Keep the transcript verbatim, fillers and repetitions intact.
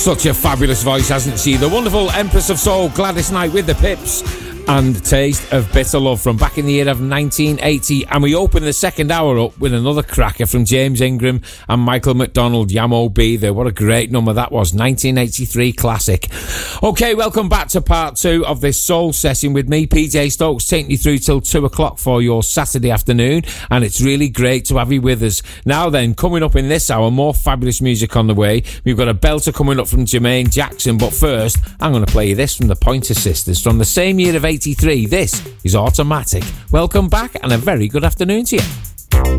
Such a fabulous voice, hasn't she? The wonderful Empress of Soul, Gladys Knight with the Pips, and Taste of Bitter Love from back in the year of nineteen eighty. And we open the second hour up with another cracker from James Ingram and Michael McDonald, Yamo Be There. What a great number that was, nineteen eighty-three classic. Okay, welcome back to part two of this soul session with me, P J Stokes, taking you through till two o'clock for your Saturday afternoon, and it's really great to have you with us. Now then, coming up in this hour, more fabulous music on the way. We've got a belter coming up from Jermaine Jackson, but first, I'm going to play you this from the Pointer Sisters from the same year of eighty-three. This is Automatic. Welcome back and a very good afternoon to you.